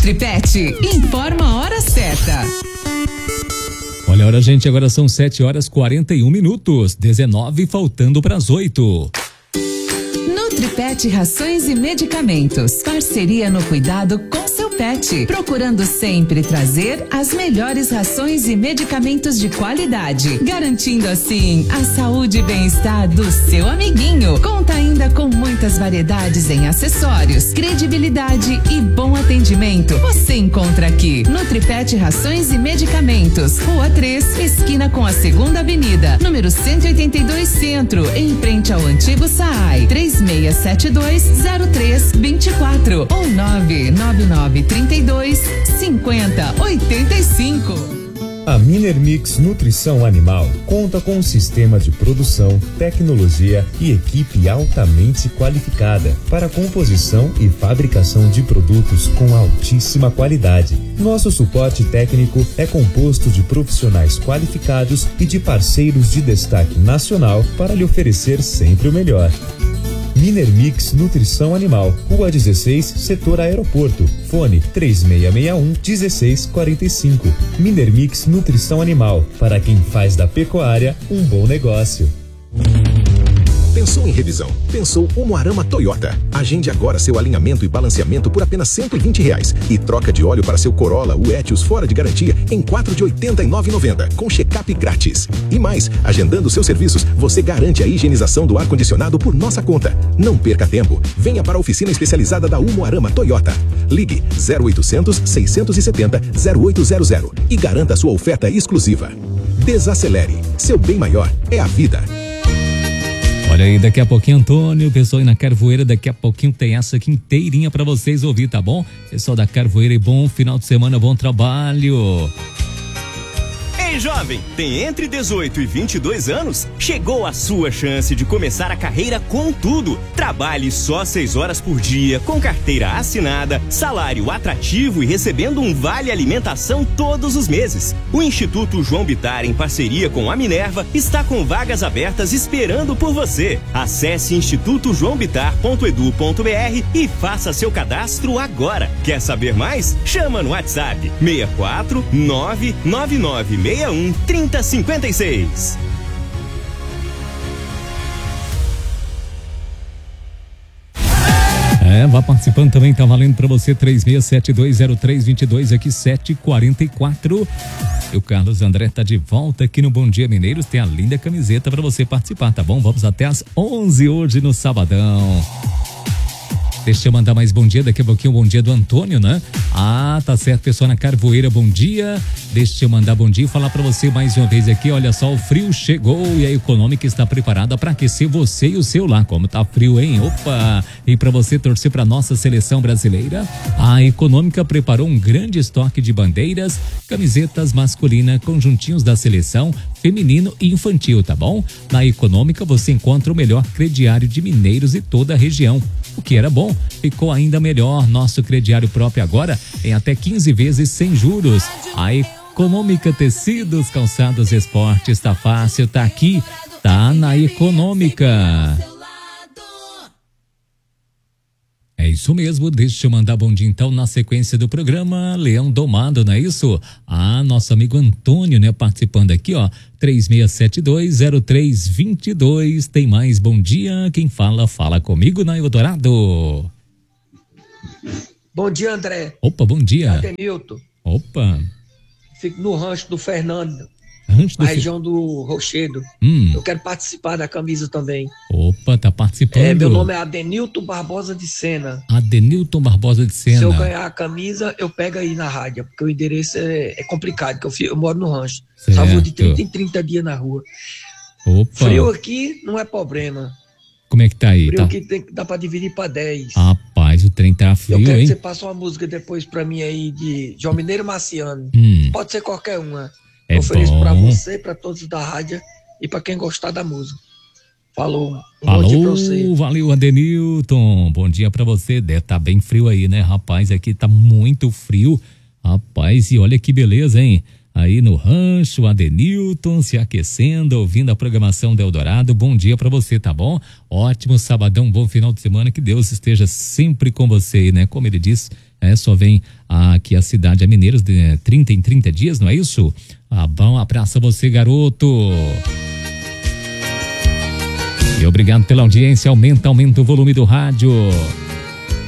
Nutripet informa a hora certa. Olha a hora, gente, agora são 7h41, 19 faltando para as 8. Nutripet Rações e Medicamentos. Parceria no cuidado com seu pet. Procurando sempre trazer as melhores rações e medicamentos de qualidade. Garantindo assim a saúde e bem-estar do seu amiguinho. Conta ainda com muitas variedades em acessórios, credibilidade e bom atendimento. Você encontra aqui Nutripet Rações e Medicamentos. Rua 3, esquina com a 2ª Avenida. Número 182 Centro. Em frente ao antigo SAAI. 3672-0324 ou 99932-5085. A Minermix Nutrição Animal conta com um sistema de produção, tecnologia e equipe altamente qualificada para a composição e fabricação de produtos com altíssima qualidade. Nosso suporte técnico é composto de profissionais qualificados e de parceiros de destaque nacional para lhe oferecer sempre o melhor. Minermix Nutrição Animal, Rua 16, Setor Aeroporto. Fone 3661-1645. Minermix Nutrição Animal, para quem faz da pecuária um bom negócio. Pensou em revisão? Pensou Umuarama Toyota. Agende agora seu alinhamento e balanceamento por apenas R$120 e troca de óleo para seu Corolla, o Etios fora de garantia em 4 de R$ 89,90 com check-up grátis. E mais, agendando seus serviços, você garante a higienização do ar-condicionado por nossa conta. Não perca tempo. Venha para a oficina especializada da Umuarama Toyota. Ligue 0800 670 0800 e garanta sua oferta exclusiva. Desacelere. Seu bem maior é a vida. Olha aí, daqui a pouquinho, Antônio, pessoal aí na Carvoeira, daqui a pouquinho tem essa aqui inteirinha pra vocês ouvir, tá bom? Pessoal da Carvoeira, e bom final de semana, bom trabalho. Ei, jovem, tem entre 18 e 22 anos? Chegou a sua chance de começar a carreira com tudo. Trabalhe só 6 horas por dia, com carteira assinada, salário atrativo e recebendo um vale alimentação todos os meses. O Instituto João Bittar, em parceria com a Minerva, está com vagas abertas esperando por você. Acesse institutojoaobitar.edu.br e faça seu cadastro agora. Quer saber mais? Chama no WhatsApp 64 99961 3056. Vá participando também, tá valendo pra você 36720322 aqui 7h44. E o Carlos André tá de volta aqui no Bom Dia Mineiros, tem a linda camiseta pra você participar, tá bom? Vamos até às 11 hoje no sabadão. Deixa eu mandar mais bom dia, daqui a pouquinho o bom dia do Antônio, né? Ah, tá certo, pessoal na Carvoeira, bom dia. Deixa eu mandar bom dia e falar pra você mais uma vez aqui, olha só, o frio chegou e a Econômica está preparada para aquecer você e o seu lar. Como tá frio, hein? Opa! E pra você torcer pra nossa seleção brasileira, a Econômica preparou um grande estoque de bandeiras, camisetas masculina, conjuntinhos da seleção, feminino e infantil, tá bom? Na Econômica você encontra o melhor crediário de mineiros e toda a região. O que era bom, ficou ainda melhor. Nosso crediário próprio agora em até 15 vezes sem juros. A Econômica Tecidos, Calçados, Esportes, tá fácil, tá aqui, tá na Econômica. É isso mesmo, deixa eu mandar bom dia então na sequência do programa, Leão Domado, não é isso? Ah, nosso amigo Antônio, né, participando aqui, ó, 36720322, tem mais bom dia, quem fala comigo na Eldorado. Bom dia, André. Opa, bom dia. Adenilton. Opa. Fico no rancho do Fernando, na região do Rochedo. Eu quero participar da camisa também. Opa, tá participando. Meu nome é Adenilton Barbosa de Sena. Adenilton Barbosa de Sena. Se eu ganhar a camisa, eu pego aí na rádio, porque o endereço é complicado, porque eu moro no rancho. Só vou de 30 em 30 dias na rua. Opa. Frio aqui não é problema. Como é que tá aí? Frio tá? aqui dá pra dividir pra 10. Rapaz, o trem tá frio, eu quero hein? que você passe uma música depois pra mim aí de João Mineiro Marciano. Pode ser qualquer uma. É ofereço bom. pra você, pra todos da rádio e pra quem gostar da música. Falou. Falou, bom dia pra você. Valeu, Adenilton. Bom dia pra você. Deve tá bem frio aí, né, rapaz? Aqui tá muito frio. Rapaz, e olha que beleza, hein? Aí no rancho, Adenilton se aquecendo, ouvindo a programação da Eldorado. Bom dia pra você, tá bom? Ótimo sabadão, bom final de semana. Que Deus esteja sempre com você, né? Como ele diz, Só vem aqui a cidade a Mineiros de 30 em 30 dias, não é isso? Bom, abraço a você, garoto. E obrigado pela audiência, aumenta o volume do rádio.